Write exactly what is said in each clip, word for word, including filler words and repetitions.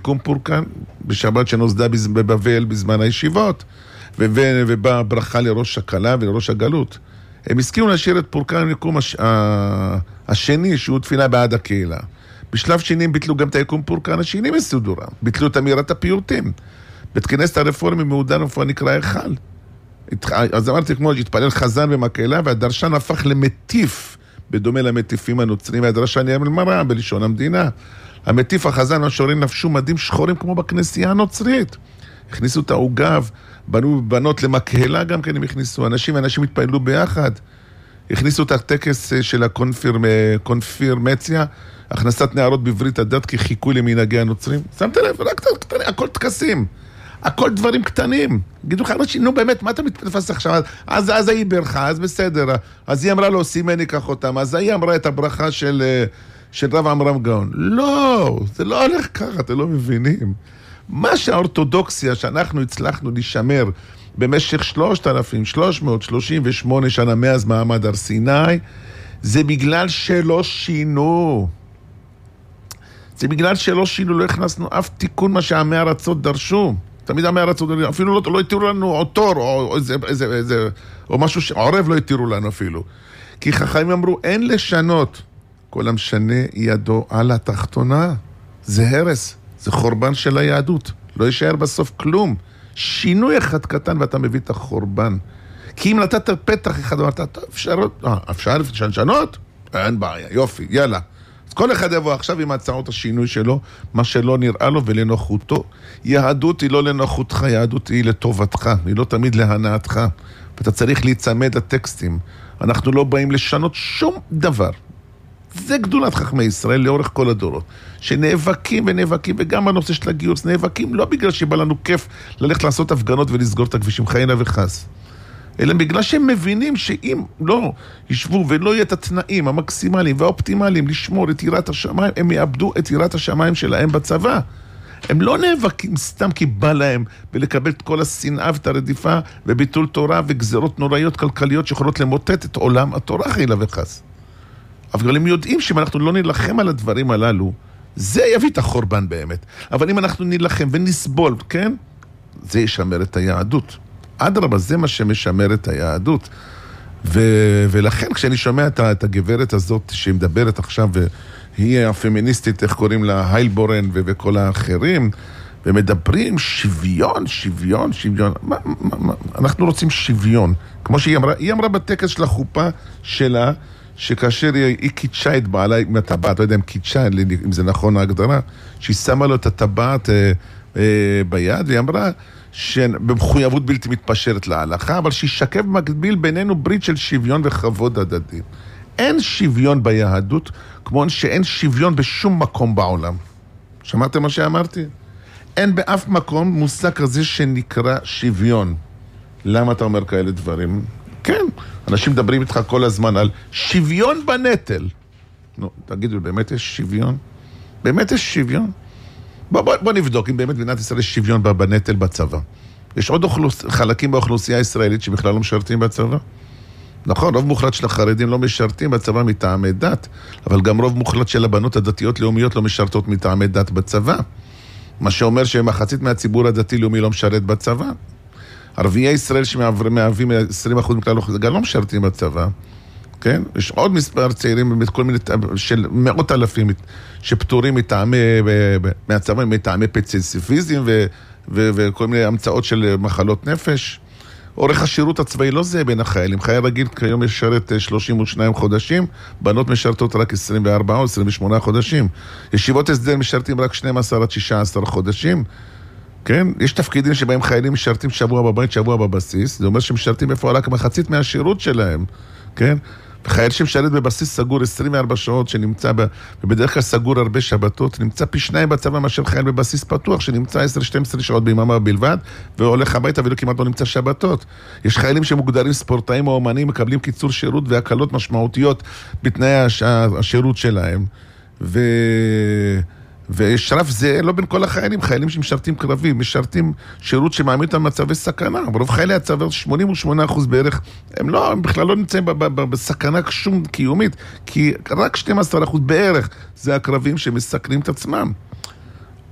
יקום פורקן, בשבת שנוסדה בבבל בזמן הישיבות, ובאה ברכה לראש הכלה ולראש הגלות. הם הסכימו לשיר את פורקן יקום הש... השני, שהוא תפילה בעד הקהילה. בשלב שני הם ביטלו גם את היקום פורקן השני מסודורה, ביטלו את אמירת הפיוטים. בית כנסת הרפורמי מעודן ופה נקרא היכל. אז אמרתי כמו שהתפלל חזן במקהלה, והדרשן הפך למטיף, בדומה למטיפים הנוצרים, והדרשן יהיה מלמרה בלשון המדינה. המטיף החזן והשורין נפשו מדים שחורים כמו בכנסייה הנוצרית. הכניסו את העוגב, בנו בנות למקהלה גם כן הם הכניסו, אנשים ואנשים התפעלו ביחד. הכניסו את הטקס של הקונפירמציה, הכנסת נערות בברית הדת כחיקוי למנהגי הנוצרים. שמת לב, רק קטנים, הכל תקסים. הכל דברים קטנים. גידו לך, נו באמת, מה אתה מתפס עכשיו? אז, אז היא ברכה, אז בסדר. אז היא אמרה לו, סימני קח אותם. אז היא אמרה את הברכה של, של רב עמרם גאון. לא, זה לא הולך ככה, אתם לא מבינים. מה שהאורתודוקסיה שאנחנו הצלחנו לשמר במשך שלושת אלפים שלוש מאות שלושים ושמונה שנה מאז מעמד הר סיני, זה בגלל שלא שינו. זה בגלל שלא שינו, לא הכנסנו אף תיקון מה שעמי ארצות דרשו. תמיד עמי ארצות, אפילו לא, לא התירו לנו עוטור, או, או, איזה, איזה, איזה, או משהו שעורב לא התירו לנו אפילו. כי חכמים אמרו, אין לשנות. כל המשנה ידו על התחתונה. זה הרס, זה חורבן של היהדות. לא יישאר בסוף כלום. שינוי אחד קטן ואתה מביא את החורבן. כי אם נתת פתח אחד, אמרת, אפשר, אה, אפשר לשנות? אין בעיה, יופי, יאללה. אז כל אחד יבוא עכשיו עם הצעות השינוי שלו, מה שלא נראה לו ולנוחותו. יהדות היא לא לנוחותך, יהדות היא לטובתך, היא לא תמיד להנאתך. ואתה צריך להיצמד לטקסטים. אנחנו לא באים לשנות שום דבר. זה גדולת חכמי ישראל לאורך כל הדורות, שנאבקים ונאבקים, וגם בנושא של הגיוס נאבקים, לא בגלל שבא לנו כיף ללכת לעשות הפגנות ולסגור את הכבישים חיינה וחס, אלא בגלל שהם מבינים שאם לא ישבו ולא יהיה את התנאים המקסימליים והאופטימליים לשמור את יראת השמיים, הם יאבדו את יראת השמיים שלהם בצבא. הם לא נאבקים סתם כי בא להם ולקבל את כל השנאה ואת הרדיפה וביטול תורה וגזרות נוראיות כלכליות שיכולות למוטט את עולם התורה חיילה וחס. אבל הם יודעים שאם אנחנו לא נלחם על הדברים הללו, זה יביא את החורבן באמת. אבל אם אנחנו נלחם ונסבול, כן? זה ישמר את היהדות. אדרבה, זה מה שמשמר את היהדות. ו- ולכן כשאני שומע את, את הגברת הזאת שהיא מדברת עכשיו, והיא הפמיניסטית, איך קוראים לה, היילבורן ו- וכל האחרים, ומדברים שוויון, שוויון, שוויון. מה, מה, מה? אנחנו רוצים שוויון. כמו שהיא אמרה, היא אמרה בטקס של החופה שלה, שכאשר היא, היא קידשה את בעלה עם הטבעת, לא יודע אם קידשה, אם זה נכון ההגדרה, שהיא שמה לו את הטבעת אה, אה, ביד, והיא אמרה שבמחויבות בלתי מתפשרת להלכה, אבל שישקף מקביל בינינו ברית של שוויון וכבוד הדדי. אין שוויון ביהדות, כמו שאין שוויון בשום מקום בעולם. שמעתם מה שאמרתי? אין באף מקום מושג כזה שנקרא שוויון. למה אתה אומר כאלה דברים? כן, אנשים מדברים איתך כל הזמן על שוויון בנטל. נו, תגידו, באמת יש שוויון? באמת יש שוויון? בוא, בוא, בוא נבדוק אם באמת במדינת ישראל יש שוויון בנטל בצבא. יש עוד אוכלוס... חלקים באוכלוסייה הישראלית שבכלל לא משרתים בצבא? נכון, רוב מוחלט של החרדים לא משרתים בצבא מטעמי דת, אבל גם רוב מוחלט של הבנות הדתיות לאומיות לא משרתות מטעמי דת בצבא. מה שאומר שמחצית מהציבור הדתי-לאומי לא משרת בצבא. ערביי ישראל שמהווים עשרים אחוז מכלל האוכלוסייה, גם לא משרתים בצבא, כן? יש עוד מספר צעירים כל מיני, של מאות אלפים שפטורים מטעמי, מהצבא, מטעמי פציפיזם ו, ו, וכל מיני המצאות של מחלות נפש. אורך השירות הצבאי לא זה בין החיילים. חייל רגיל כיום משרת שלושים ושניים חודשים, בנות משרתות רק עשרים וארבעה או עשרים ושמונה חודשים. ישיבות הסדר משרתים רק שנים עשר עד שישה עשר חודשים. כן? יש תפקידים שבהם חיילים משרתים שבוע בבית, שבוע בבסיס. זה אומר שמשרתים בפועל רק מחצית מהשירות שלהם. כן? וחייל שמשרת בבסיס סגור עשרים וארבע שעות, שנמצא ב... ובדרך כלל סגור הרבה שבתות, נמצא פי שניים בצבא מאשר חייל בבסיס פתוח, שנמצא עשר שתים עשרה שעות ביממה בלבד, והולך הביתה ולא כמעט לא נמצא שבתות. יש חיילים שמוגדרים ספורטאים או אומנים, מקבלים קיצור שירות והקלות משמעותיות בתנאי הש... השירות שלהם. ו... ויש רף זה לא בין כל החיילים, חיילים שמשרתים קרבים, משרתים שירות שמעמיד אותם במצבי סכנה. ברוב חיילי הצבא, שמונים ושמונה אחוז בערך, הם לא, הם בכלל לא נמצאים בסכנה שום קיומית, כי רק שנים עשר אחוז בערך זה הקרבים שמסכנים את עצמם.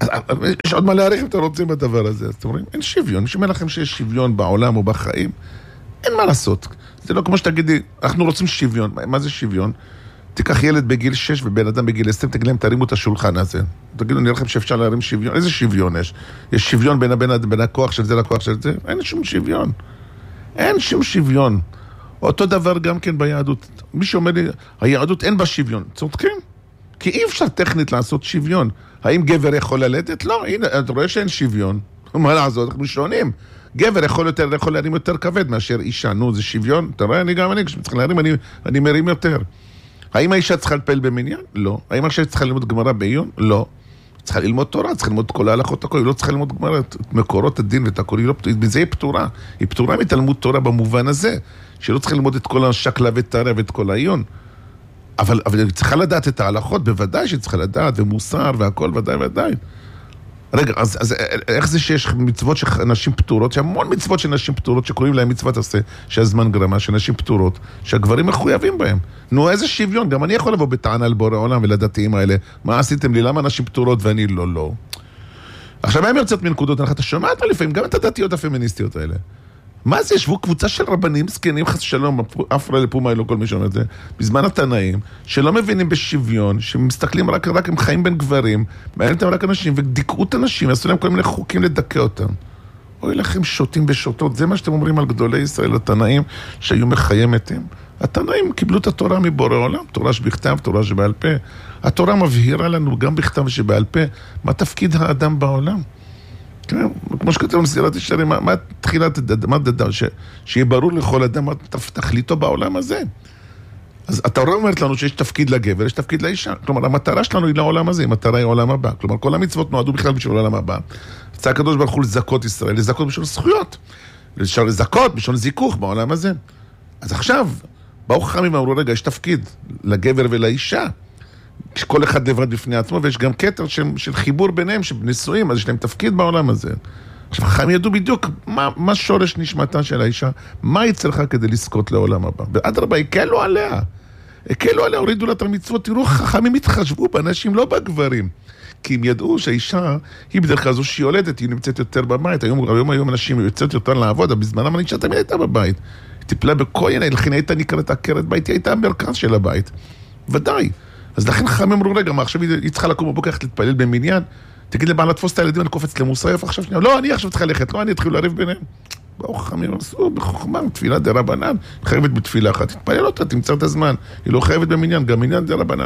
יש עוד מה להעריך אם אתם רוצים בדבר הזה. אז אתם אומרים, אין שוויון. מי שאומר לכם שיש שוויון בעולם או בחיים, אין מה לעשות. זה לא כמו שתגידי, אנחנו רוצים שוויון. מה זה שוויון? תיקח ילד בגיל שש ובן אדם בגיל עשרים, תגיד להם, תרימו את השולחן הזה. תגידו, נראה לכם שאפשר להרים שוויון. איזה שוויון יש? יש שוויון בין הבן, בין הכוח של זה לכוח של זה? אין שום שוויון. אין שום שוויון. אותו דבר גם כן ביהדות. מי שאומר לי, היהדות אין בה שוויון. צודקים. כי אי אפשר טכנית לעשות שוויון. האם גבר יכול ללדת? לא, הנה, אתה רואה שאין שוויון. מה לעשות? אנחנו שונים. גבר יכול יותר, יכול להרים יותר כבד מאשר אישה. נו, זה שוויון. אתה רואה, אני גם אני, כשצריך להרים, אני, אני מרים יותר. האם האישה צריכה לפעול במניין? לא. האם האישה צריכה ללמוד גמרא בעיון? לא. צריכה ללמוד תורה, צריכה ללמוד כל ההלכות הכל, היא לא צריכה ללמוד גמרא, מקורות הדין ואת הכל, היא לא, בזה היא פטורה. היא פטורה מתלמוד תורה במובן הזה, שהיא לא צריכה ללמוד את כל השקלה וטריה ואת כל העיון. אבל, אבל היא צריכה לדעת את ההלכות, בוודאי שהיא צריכה לדעת, ומוסר והכל, ודאי ודאי. רגע, אז, אז איך זה שיש מצוות של נשים פטורות, שהמון מצוות של נשים פטורות, שקוראים להם מצוות עשה, שהזמן גרמה, של נשים פטורות, שהגברים מחויבים בהם. נו, איזה שוויון, גם אני יכול לבוא בטענה על בורא עולם ולדתיים האלה, מה עשיתם לי, למה נשים פטורות ואני לא, לא. עכשיו, הם יוצאות מנקודות, אתה שומע אותה לפעמים, גם את הדתיות הפמיניסטיות האלה. מה זה? ישבו קבוצה של רבנים, סקנים, חס שלום, אפרה לפומה, לא כל מי שאומר את זה, בזמן התנאים, שלא מבינים בשוויון, שמסתכלים רק, רק הם חיים בין גברים, מעניין אותם רק אנשים, ודיכאו את אנשים, עשו להם כל מיני חוקים לדכא אותם. אוי לכם שוטים ושוטות, זה מה שאתם אומרים על גדולי ישראל, התנאים שהיו מחיימתים. התנאים קיבלו את התורה מבורא עולם, תורה שבכתב, תורה שבעל פה. התורה מבהירה לנו גם בכתב שבעל פה, מה תפקיד האדם בעולם. כן, כמו שכתב במסגרת ישרים, מה, מה תחילת, מה דדה, ש, שיהיה ברור לכל אדם מה תכליתו בעולם הזה. אז התורה אומרת לנו שיש תפקיד לגבר, יש תפקיד לאישה. כלומר, המטרה שלנו היא לעולם הזה, המטרה היא העולם הבא. כלומר, כל המצוות נועדו בכלל בשביל העולם הבא. רצה הקדוש ברוך הוא לזכות ישראל, לזכות בשביל זכויות. לזכות בשביל זיכוך בעולם הזה. אז עכשיו, באו חכמים ואמרו, רגע, יש תפקיד לגבר ולאישה. כל אחד לבד בפני עצמו, ויש גם קטר של, של חיבור ביניהם, שנשואים, אז יש להם תפקיד בעולם הזה. עכשיו, חכמים ידעו בדיוק מה, מה שורש נשמתה של האישה, מה היא צריכה כדי לזכות לעולם הבא. ואדרבה, הקלו עליה. הקלו עליה, הורידו לה את המצוות. תראו, חכמים התחשבו באנשים, לא בגברים. כי הם ידעו שהאישה, היא בדרך כלל זו שהיא יולדת, היא נמצאת יותר בבית. היום, היום, היום אנשים יוצאות יותר לעבוד, אבל בזמנם האישה תמיד הייתה בבית. היא טיפלה בכל עניין, לכן הייתה נקראת עקרת בית, היא הייתה המרכז של הבית. ודאי. אז לכן חכמים אמרו, רגע, מה, עכשיו היא צריכה לקום בבוקר, להתפלל במניין, תגיד לבעל לתפוס את הילדים, אני קופץ למוסף עכשיו שנייה, לא, אני עכשיו צריכה ללכת, לא, אני אתחיל להריב ביניהם. באו חכמים, עשו בחוכמה, תפילה דרבנן, חייבת בתפילה אחת, תתפלל אותה, תמצא את הזמן, היא לא חייבת במניין, גם מניין דרבנן.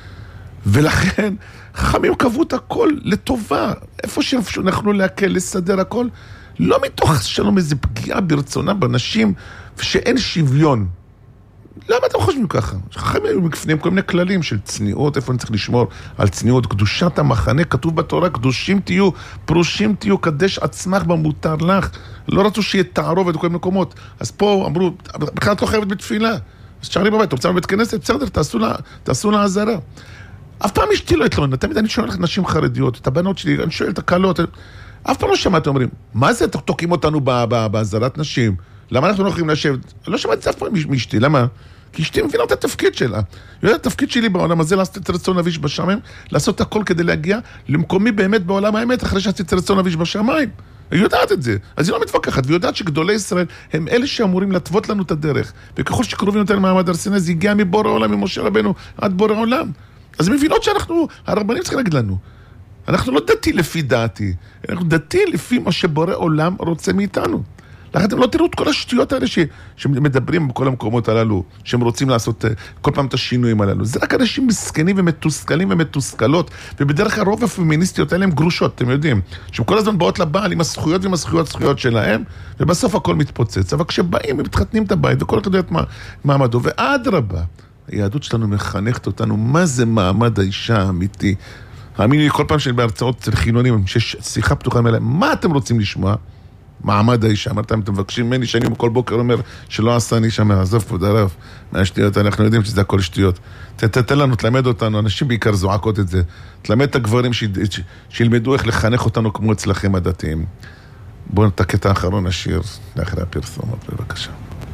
ולכן, חכמים קבעו את הכל לטובה, איפה שאנחנו להקל, לסדר הכל, לא מתוך שלום איזו פגיעה ברצונה בנשים, ושאין שוויון. למה אתם חושבים ככה? חכמים היו מפנים כל מיני כללים של צניעות, איפה אני צריך לשמור על צניעות, קדושת המחנה, כתוב בתורה, קדושים תהיו, פרושים תהיו, קדש עצמך במותר לך. לא רצו שיהיה תערובת בכל מקומות. אז פה אמרו, בכלל את לא חייבת בתפילה. אז תשארי בבית, אתה רוצה בבית כנסת? בסדר, תעשו לה, תעשו לה עזרה. אף פעם אשתי לא התלוננה, תמיד אני שואל לך נשים חרדיות, את הבנות שלי, אני שואל את הקלות, אף פעם לא שמעתם, אומרים, מה זה, תוקעים אותנו בעזרת נשים? למה אנחנו לא יכולים לשבת? אני לא שמעתי אף פעם מאשתי, למה? כי אשתי מבינה את התפקיד שלה. היא יודעת, התפקיד שלי בעולם הזה, לעשות את רצון אביש בשמיים, לעשות הכל כדי להגיע למקומי באמת בעולם האמת, אחרי שעשיתי את רצון אביש בשמיים. היא יודעת את זה. אז היא לא מתווכחת, והיא יודעת שגדולי ישראל הם אלה שאמורים לטוות לנו את הדרך. וככל שקרובים יותר למעמד הר סיני, זה הגיע מבורא עולם, ממשה רבנו, עד בורא עולם. אז הם מבינות שאנחנו, הרבנים צריכים להגיד לנו, אנחנו לא דתי לפי דעתי, אנחנו דתי לפי מה שבורא עולם רוצה מאיתנו. לכן אתם לא תראו את כל השטויות האלה ש... שמדברים בכל המקומות הללו, שהם רוצים לעשות כל פעם את השינויים הללו. זה רק אנשים מסכנים ומתוסכלים ומתוסכלות, ובדרך כלל רוב הפמיניסטיות האלה הם גרושות, אתם יודעים, שהם כל הזמן באות לבעל עם הזכויות ועם הזכויות הזכויות שלהם, ובסוף הכל מתפוצץ. אבל כשבאים, הם מתחתנים את הבית, וכל אחד יודעת מה, מעמדו, ועד רבה, היהדות שלנו מחנכת אותנו, מה זה מעמד האישה האמיתי? האמין לי, כל פעם שאני בהרצאות אצל חילונים, שיש שיחה פתוחה מלאה, מה אתם רוצים לשמוע? מעמד האישה, אמרתם, אתם מבקשים ממני שאני כל בוקר אומר שלא עשה אני שם, עזוב פה דרב, מה שטויות, אנחנו יודעים שזה הכל שטויות. תתן לנו, תלמד אותנו, אנשים בעיקר זועקות את זה, תלמד את הגברים שילמדו איך לחנך אותנו כמו אצלכם הדתיים. בואו את הקטע האחרון השיר, לאחרי הפרסומות, בבקשה.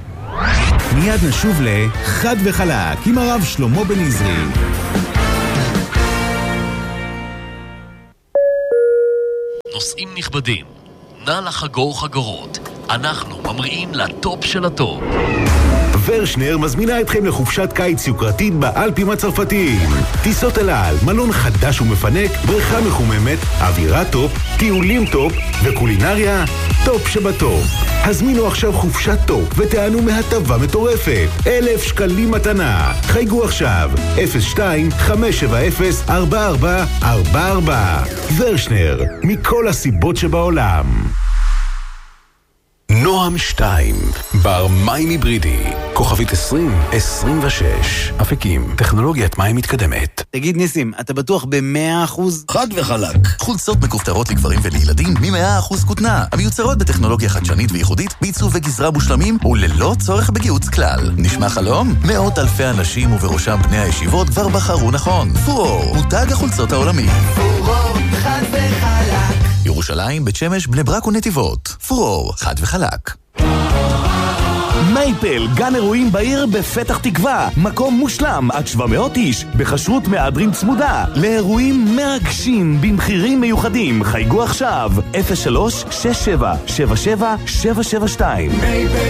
מיד נשוב לחד וחלק עם הרב שלמה בן עזרי. נוסעים נכבדים, נא לחגור חגורות. אנחנו ממריאים לטופ של הטופ. ורשנר מזמינה אתכם לחופשת קיץ יוקרתית באלפים הצרפתיים. טיסות אל על, מלון חדש ומפנק, בריכה מחוממת, אווירה טופ, טיולים טופ וקולינריה טופ שבטופ. הזמינו עכשיו חופשת טופ ותענו מהטבה מטורפת. אלף שקלים מתנה. חייגו עכשיו אפס שתיים חמש שבע אפס ארבע ארבע ארבע ארבע. ורשנר, מכל הסיבות שבעולם. נועם שתיים, בר מים היברידי, כוכבית עשרים עשרים ושש, אפיקים, טכנולוגיית מים מתקדמת. תגיד ניסים, אתה בטוח ב-מאה אחוז? חד וחלק. חולצות מכופתרות לגברים ולילדים מ-מאה אחוז כותנה, המיוצרות בטכנולוגיה חדשנית וייחודית, בעיצוב וגזרה מושלמים וללא צורך בגיוץ כלל. נשמע חלום? מאות אלפי אנשים ובראשם בני הישיבות כבר בחרו נכון. פורור, מותג החולצות העולמי. פורור, חד וחלק. ירושלים, בית שמש, בני ברק ונתיבות. פורור, חד וחלק. מייפל, גן אירועים בעיר בפתח תקווה. מקום מושלם עד שבע מאות איש, בחשרות מהדרין צמודה. לאירועים מרגשים במחירים מיוחדים. חייגו עכשיו אפס שלוש שש שבע שבע שבע שבע שבע שתיים. מייפל